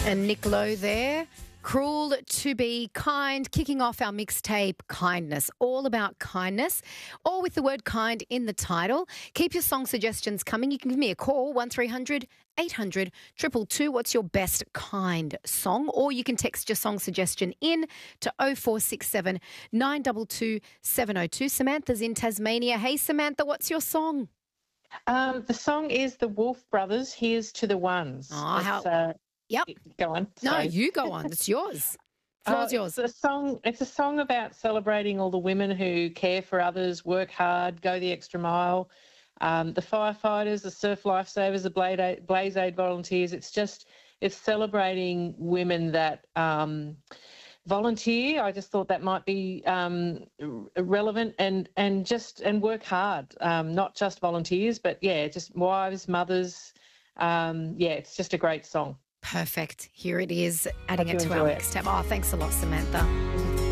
And Nick Lowe there. Cruel to be kind, kicking off our mixtape Kindness, all about kindness, all with the word kind in the title. Keep your song suggestions coming. You can give me a call, 1300 800 222. What's your best kind song? Or you can text your song suggestion in to 0467 922 702. Samantha's in Tasmania. Hey, Samantha, what's your song? The song is the Wolf Brothers, Here's to the Ones. Yep. Go on. No, Sorry. you go on. It's yours. Floor's yours. It's a song about celebrating all the women who care for others, work hard, go the extra mile. The firefighters, the surf lifesavers, the Blaze Aid volunteers. It's celebrating women that volunteer. I just thought that might be relevant and work hard. Not just volunteers, but just wives, mothers. It's just a great song. Perfect. Here it is, adding Hope it you to our enjoy it. mixtape. Oh, thanks a lot, Samantha.